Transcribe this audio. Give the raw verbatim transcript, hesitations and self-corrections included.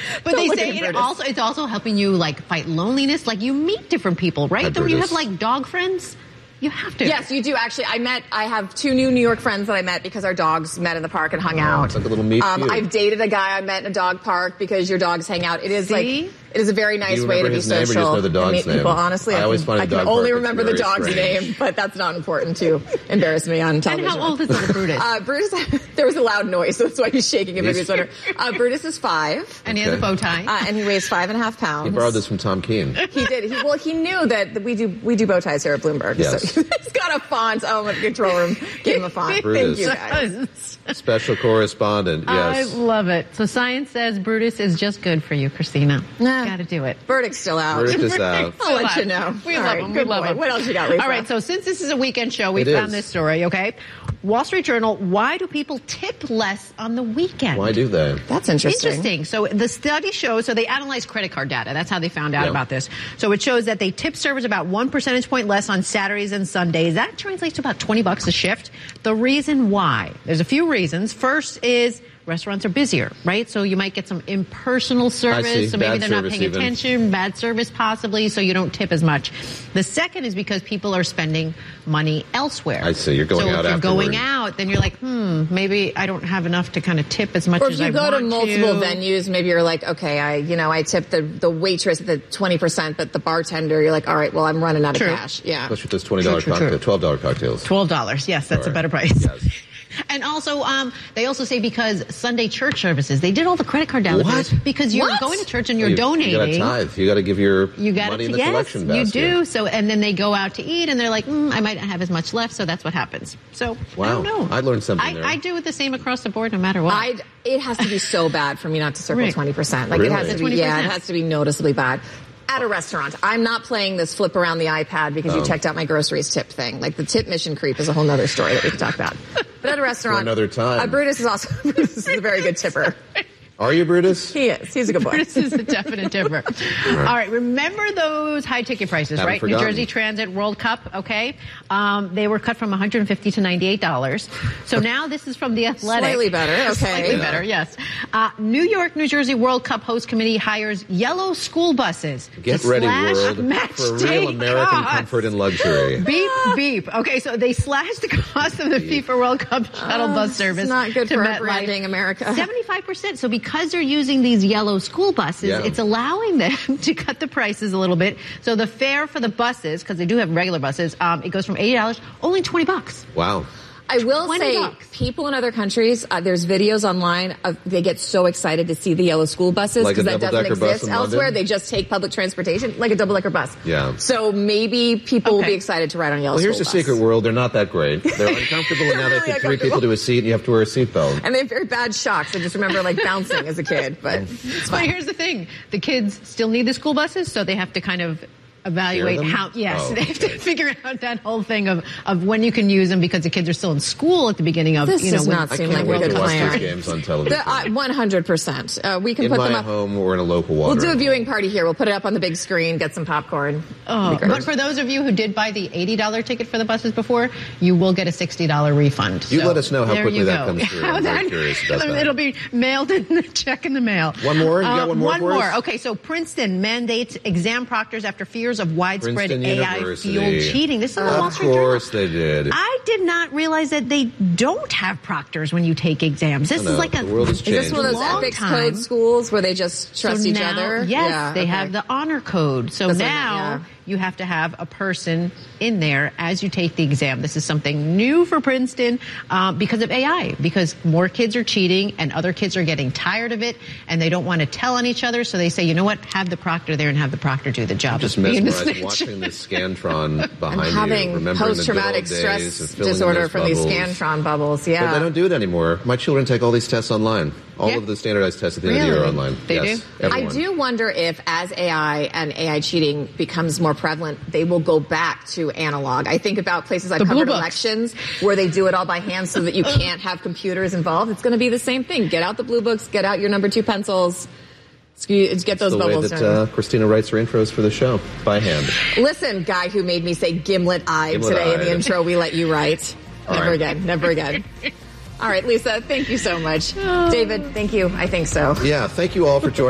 But they say it also it's also helping you like fight loneliness. Like you meet different people, right? Then when you have like dog friends, you have to. Yes, you do. Actually, I met. I have two new New York friends that I met because our dogs met in the park and hung oh, out. It's like a little meet um, cute. I've dated a guy I met in a dog park because your dogs hang out. It is See? like it is a very nice way to be his name or social. just know the dog's and meet name? people. Honestly, I I, always can, find a I can dog only park remember the that's very dog's strange. name, but that's not important to embarrass me on television. And how old is little Brutus? Uh, Brutus, there was a loud noise, so that's why he's shaking a baby's sweater. Uh, Brutus is five, and he has a Okay. bow tie, uh, and he weighs five and a half pounds. He borrowed this from Tom Keene. He did. He, well, he knew that we do we do bow ties here at Bloomberg. Yes. So he's got a font. Oh, my control room gave him a font. Brutus. Thank you, guys. Special correspondent, yes. I love it. So science says Brutus is just good for you, Christina. Nah. Got to do it. Verdict's still out. Verdict is out. I'll let you know. We All love right, him. good We love boy. him. What else you got, Lisa? All right, so since this is a weekend show, we It found is. this story, okay? Wall Street Journal, why do people tip less on the weekend? Why do they? That's interesting. Interesting. So the study shows, so they analyzed credit card data. That's how they found out Yeah. about this. So it shows that they tip servers about one percentage point less on Saturdays and Sundays. That translates to about twenty bucks a shift. The reason why, there's a few reasons. First is restaurants are busier, right? So you might get some impersonal service. see. So maybe Bad they're not service paying even. attention, bad service possibly, so you don't tip as much. The second is because people are spending money elsewhere. I see. You're going so out if you're afterward. going out, then you're like, hmm, maybe I don't have enough to kind of tip as much Or if as you I go want to multiple to. venues, maybe you're like, okay, I, you know, I tip the, the waitress at the twenty percent, but the bartender, you're like, all right, well, I'm running out True. of cash. Yeah. Especially with those twenty dollars True, true, true. cocktails, twelve dollars cocktails. twelve dollars. Yes, that's All a right. better price. Yes. And also, um, they also say because Sunday church services, they did all the credit card downloads What? because you're What? going to church and you're you, donating. You got to tithe. You got to give your You got money to, in the yes, collection you basket. do. So, and then they go out to eat, and they're like, mm, I might not have as much left, so that's what happens. So, Wow. I don't know. I learned something I, there. I do it the same across the board, no matter what. I'd, it has to be so bad for me not to circle Right. twenty percent. Like it has Really? to be, yeah, it twenty percent. has to be noticeably bad. At a restaurant, I'm not playing this flip around the iPad because Oh. you checked out my groceries tip thing. Like the tip mission creep is a whole nother story that we could talk about. But at a restaurant, another time. Uh, Brutus is also Brutus is a very good tipper. Are you, Brutus? He is. He's a good boy. This is a definite tipper. All right, remember those high ticket prices, Haven't right? forgotten. New Jersey Transit World Cup, okay? Um, they were cut from one hundred fifty dollars to ninety-eight dollars. So now this is from The Athletic. Slightly better, okay. Slightly Yeah. better, yes. Uh, New York, New Jersey World Cup host committee hires yellow school buses Get to ready, slash world, match for day real American costs. comfort and luxury. Beep, beep. Okay, so they slashed the cost of the FIFA World Cup shuttle Oh, bus it's service. not good to for MetLife. branding, America. seventy-five percent. So because they're using these yellow school buses, Yeah. it's allowing them to cut the prices a little bit. So the fare for the buses, because they do have regular buses, um, it goes from eighty dollars, only twenty bucks. Wow. I will twenty say, bucks. people in other countries, uh, there's videos online of they get so excited to see the yellow school buses Like a because that doesn't double-decker bus exist in elsewhere. London? They just take public transportation, like a double-decker bus. Yeah. So maybe people will Okay. be excited to ride on a yellow Well, here's the school bus. secret world. They're not that great. They're uncomfortable, and now they They're really put three people uncomfortable. to a seat, and you have to wear a seatbelt. And they have very bad shocks. I just remember like bouncing as a kid, but it's But fine. here's the thing. The kids still need the school buses, so they have to kind of evaluate Share them? how, yes, Oh, they have to okay. figure out that whole thing of, of when you can use them because the kids are still in school at the beginning of, This you know, does when- not I seem can't like a wait good to watch plan. those games on television. The, uh, one hundred percent. Uh, we can in put my them up. home or in a local water. We'll do a viewing party here. We'll put it up on the big screen, get some popcorn. Oh, Be great. but for those of you who did buy the eighty dollars ticket for the buses before, you will get a sixty dollars refund. You So let us know how there quickly you that go. comes through. How I'm very that- curious about that. It'll be mailed in the check in the mail. One more? You got Uh, one more One for us? more. Okay, so Princeton mandates exam proctors after fears of widespread Princeton A I University. fueled cheating. This is in the Wall Of Street Journal. course they did. I did not realize that they don't have proctors when you take exams. This I know. is like a The world has Is this one of those long ethics time. code schools where they just trust So each now- other? Yes, Yeah, they okay. have the honor code. So That's what I now meant, yeah. you have to have a person in there as you take the exam. This is something new for Princeton uh, because of A I, because more kids are cheating and other kids are getting tired of it and they don't want to tell on each other. So they say, you know what, have the proctor there and have the proctor do the job. Just of being the mesmerized snitch. watching this Scantron behind And you. having remembering the good old post-traumatic days stress of filling in disorder those from these bubbles. Scantron bubbles. Yeah. But they don't do it anymore. My children take all these tests online. All Yeah. of the standardized tests at the end of the year are Really? online. They yes, do? everyone. I do wonder if, as A I and A I cheating becomes more prevalent, they will go back to analog. I think about places I've The blue covered books. elections where they do it all by hand so that you can't have computers involved. It's going to be the same thing. Get out the blue books. Get out your number two pencils. Excuse- Get those the way bubbles. that uh, Christina writes her intros for the show, by hand. Listen, guy who made me say gimlet-eyed Gimlet-eyed. today in the intro, we let you write. All Never right. again. Never again. All right, Lisa, thank you so much. David, thank you. I think so. Yeah, thank you all for joining.